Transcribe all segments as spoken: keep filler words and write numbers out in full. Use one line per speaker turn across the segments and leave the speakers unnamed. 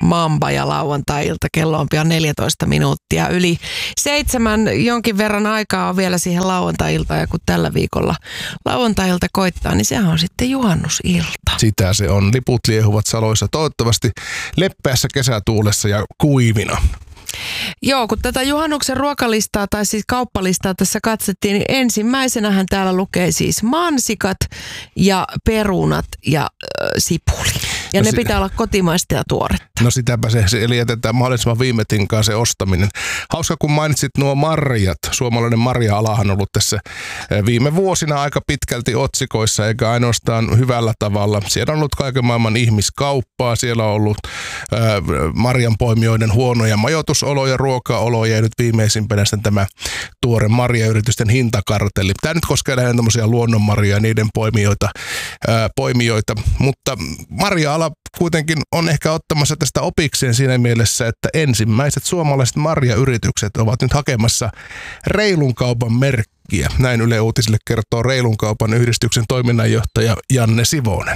Mamba ja lauantai-ilta. Kello on pian neljätoista minuuttia. Yli seitsemän jonkin verran aikaa on vielä siihen lauantai-iltaan. Ja kun tällä viikolla lauantai-ilta koittaa, niin sehän on sitten juhannusilta.
Sitä se on. Liput liehuvat saloissa toivottavasti leppeässä kesätuulessa ja kuivina.
Joo, kun tätä juhannuksen ruokalistaa tai siis kauppalistaa tässä katsettiin, niin ensimmäisenähän täällä lukee siis mansikat ja perunat ja äh, sipuli. Ja no ne si- pitää olla kotimaista ja tuoretta.
No sitäpä se, eli jätetään mahdollisimman viime tinkaan se ostaminen. Hauska, kun mainitsit nuo marjat. Suomalainen marja-alahan on ollut tässä viime vuosina aika pitkälti otsikoissa, eikä ainoastaan hyvällä tavalla. Siellä on ollut kaiken maailman ihmiskauppaa, siellä on ollut äh, marjanpoimijoiden huonoja majoitusoloja, ruokaoloja ja nyt viimeisimpänä tämä tuore marjayritysten hintakartelli. Tämä nyt koskee lähinnä tämmöisiä luonnonmarjoja ja niiden poimijoita, äh, poimijoita. mutta marja-ala kuitenkin on ehkä ottamassa tästä opikseen siinä mielessä, että ensimmäiset suomalaiset marjayritykset ovat nyt hakemassa reilun kaupan merkkiä. Näin Yle Uutisille kertoo reilun kaupan yhdistyksen toiminnanjohtaja Janne Sivonen.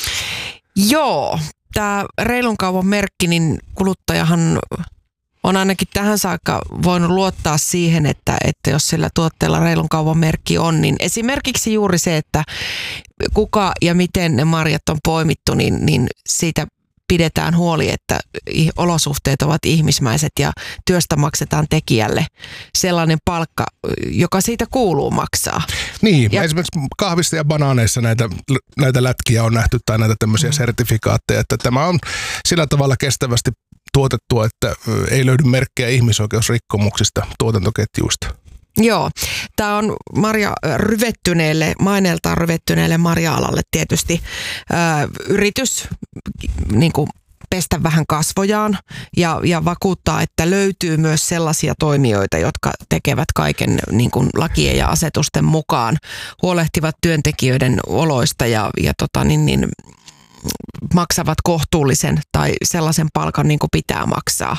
Joo, tämä reilun kaupan merkki, niin kuluttajahan on ainakin tähän saakka voinut luottaa siihen, että, että jos sillä tuotteella reilun kaupan merkki on, niin esimerkiksi juuri se, että kuka ja miten ne marjat on poimittu, niin, niin siitä pidetään huoli, että olosuhteet ovat ihmismäiset ja työstä maksetaan tekijälle sellainen palkka, joka siitä kuuluu maksaa.
Niin, ja esimerkiksi kahvista ja banaaneissa näitä, näitä lätkiä on nähty tai näitä tämmöisiä mm. sertifikaatteja, että tämä on sillä tavalla kestävästi tuotettua, että ei löydy merkkejä ihmisoikeusrikkomuksista tuotantoketjuista.
Joo, tämä on marja ryvettyneelle, maineeltaan ryvettyneelle marja-alalle tietysti ää, yritys niin kuin pestä vähän kasvojaan ja, ja vakuuttaa, että löytyy myös sellaisia toimijoita, jotka tekevät kaiken niin kuin lakien ja asetusten mukaan, huolehtivat työntekijöiden oloista ja, ja tota, niin, niin, maksavat kohtuullisen tai sellaisen palkan niin kuin pitää maksaa.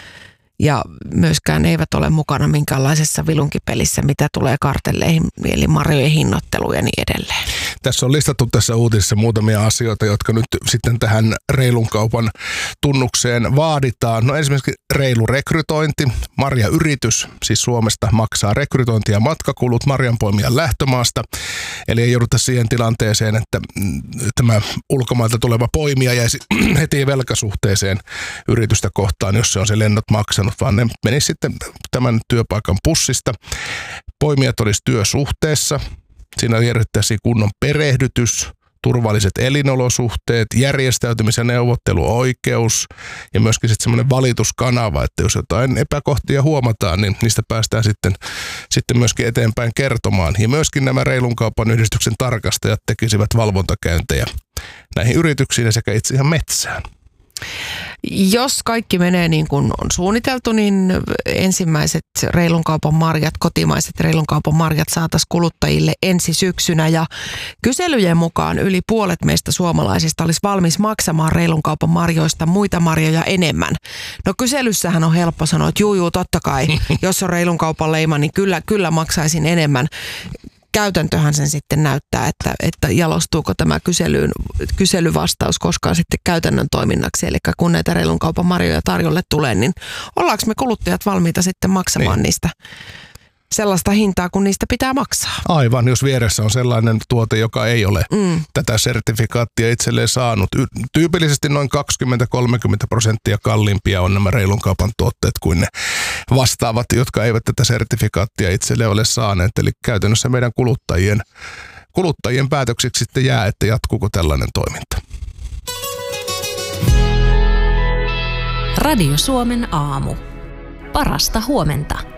Ja myöskään eivät ole mukana minkäänlaisessa vilunkipelissä, mitä tulee kartelleihin, eli marjojen hinnoitteluun ja niin edelleen.
Tässä on listattu tässä uutisessa muutamia asioita, jotka nyt sitten tähän reilun kaupan tunnukseen vaaditaan. No esimerkiksi reilu rekrytointi, marjayritys, siis Suomesta maksaa rekrytointi- ja matkakulut marjanpoimijan lähtömaasta. Eli ei jouduta siihen tilanteeseen, että tämä ulkomailta tuleva poimija jäisi heti velkasuhteeseen yritystä kohtaan, jos se on se lennot maksanut, vaan ne menisi sitten tämän työpaikan pussista. Poimijat olisi työsuhteessa. Siinä järjestettäisiin kunnon perehdytys, turvalliset elinolosuhteet, järjestäytymis- ja neuvotteluoikeus ja myöskin sitten semmoinen valituskanava, että jos jotain epäkohtia huomataan, niin niistä päästään sitten, sitten myöskin eteenpäin kertomaan. Ja myöskin nämä reilun kaupan yhdistyksen tarkastajat tekisivät valvontakäyntejä näihin yrityksiin sekä itse ihan metsään.
Jos kaikki menee niin kuin on suunniteltu, niin ensimmäiset reilun kaupan marjat, kotimaiset reilun kaupan marjat saataisiin kuluttajille ensi syksynä. Ja kyselyjen mukaan yli puolet meistä suomalaisista olisi valmis maksamaan reilun kaupan marjoista muita marjoja enemmän. No kyselyssähän on helppo sanoa, että juu, juu, totta kai, jos on reilun kaupan leima, niin kyllä, kyllä maksaisin enemmän. Käytäntöhän sen sitten näyttää, että, että jalostuuko tämä kyselyyn, kyselyvastaus koskaan sitten käytännön toiminnaksi. Eli kun näitä reilun kaupan marjoja tarjolle tulee, niin ollaanko me kuluttajat valmiita sitten maksamaan niin. niistä sellaista hintaa, kun niistä pitää maksaa? Aivan,
jos vieressä on sellainen tuote, joka ei ole mm. tätä sertifikaattia itselleen saanut. Y- tyypillisesti noin kaksikymmentä kolmekymmentä prosenttia kalliimpia on nämä reilun kaupan tuotteet kuin ne vastaavat, jotka eivät tätä sertifikaattia itselleen ole saaneet. Eli käytännössä meidän kuluttajien, kuluttajien päätöksiksi sitten jää, että jatkuuko tällainen toiminta.
Radio Suomen aamu. Parasta huomenta.